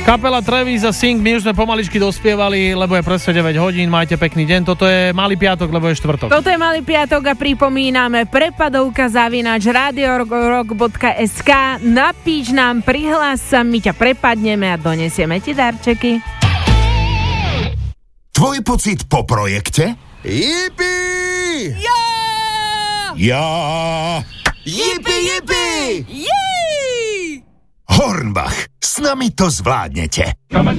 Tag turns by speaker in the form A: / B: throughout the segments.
A: Kapela Travis a Sing, my už sme pomaličky dospievali, lebo je presne 9 hodín, majte pekný deň, toto je Malý piatok, lebo je štvrtok.
B: Toto je Malý piatok a pripomíname prepadovka@radiorock.sk. Napíš nám, prihlás sa, my ťa prepadneme a donesieme ti darčeky.
C: Tvoj pocit po projekte?
D: Jipi!
B: Ja!
C: Ja!
D: Jipi, jipi!
B: Jej!
C: Hornbach, s nami to zvládnete.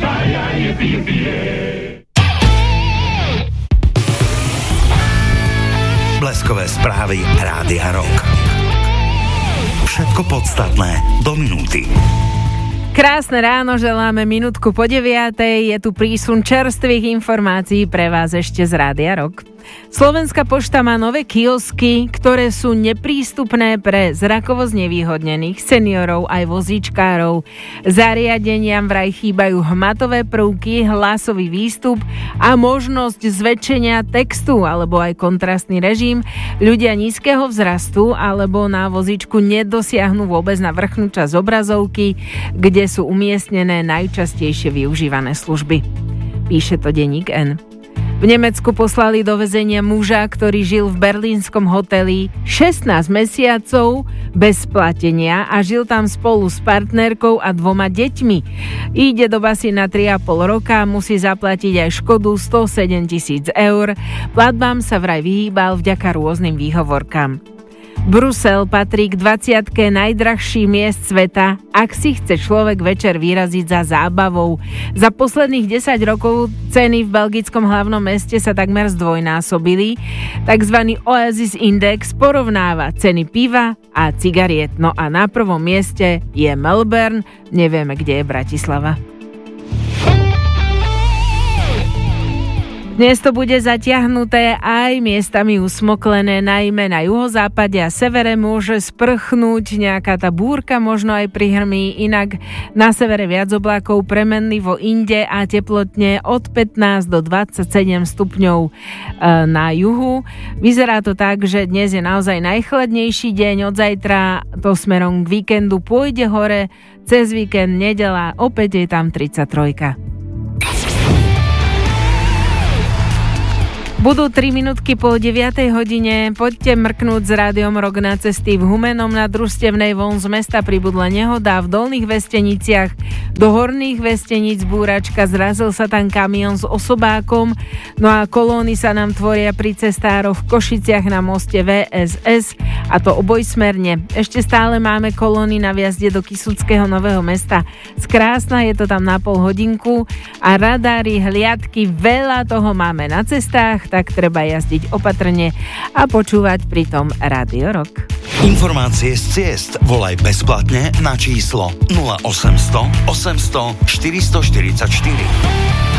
E: Bleskové správy Rádia Rock. Všetko podstatné do minúty.
B: Krásne ráno, želáme minútku po 9:00. Je tu prísun čerstvých informácií pre vás ešte z Rádia Rock. Slovenská pošta má nové kiosky, ktoré sú neprístupné pre zrakovo znevýhodnených seniorov aj vozíčkárov. Zariadeniam vraj chýbajú hmatové prvky, hlasový výstup a možnosť zväčšenia textu alebo aj kontrastný režim. Ľudia nízkeho vzrastu alebo na vozíčku nedosiahnu vôbec na vrchnú časť obrazovky, kde sú umiestnené najčastejšie využívané služby. Píše to denník N. V Nemecku poslali do väzenia muža, ktorý žil v berlínskom hoteli 16 mesiacov bez platenia a žil tam spolu s partnerkou a 2 deťmi. Ide do basy na 3,5 roka, musí zaplatiť aj škodu 107 000 eur. Platbám sa vraj vyhýbal vďaka rôznym výhovorkám. Brusel patrí k 20 najdrahších miest sveta, ak si chce človek večer vyraziť za zábavou. Za posledných 10 rokov ceny v belgickom hlavnom meste sa takmer zdvojnásobili. Takzvaný Oasis Index porovnáva ceny piva a cigariet. No a na prvom mieste je Melbourne, nevieme, kde je Bratislava. Dnes to bude zatiahnuté aj miestami usmoklené, najmä na juhozápade a severe môže sprchnúť nejaká tá búrka, možno aj prihrmí, inak na severe viac oblákov, premenlivo inde a teplotne od 15 do 27 stupňov na juhu. Vyzerá to tak, že dnes je naozaj najchladnejší deň, od zajtra to smerom k víkendu pôjde hore, cez víkend, nedeľa, opäť je tam 33. Budú 3 minútky po 9:00 hodine. Poďte mrknúť s Rádiom Rock na cesty. V Humennom na Družstevnej von z mesta pribudla nehoda. V Dolných Vesteniciach do Horných Vesteníc búračka, zrazil sa tam kamión s osobákom. No a kolóny sa nám tvoria pri cestároch v Košiciach na moste VSS, a to obojsmerne. Ešte stále máme kolóny na vjazde do Kysuckého Nového Mesta. Skrásna, je to tam na pol hodinku a radári, hliadky, veľa toho máme na cestách, tak treba jazdiť opatrne a počúvať pritom Rádio Rock.
E: Informácie z ciest volaj bezplatne na číslo 0800 800 444.